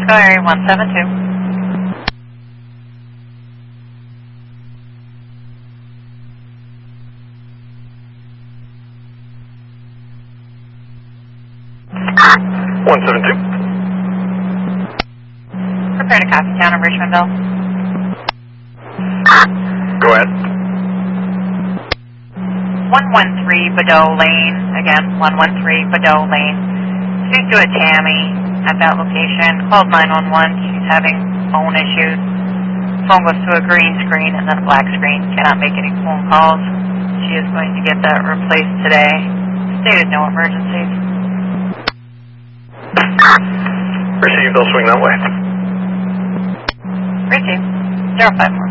Area 172. Prepare to copy town of Richmondville. Go ahead. 113 Badeau Lane. Again, 113 Badeau Lane. Speak to a Tammy at that location. Called 911. She's having phone issues. Phone goes to a green screen and then a black screen. Cannot make any phone calls. She is going to get that replaced today. Stated no emergencies. Received, I'll swing that way. Received. 054.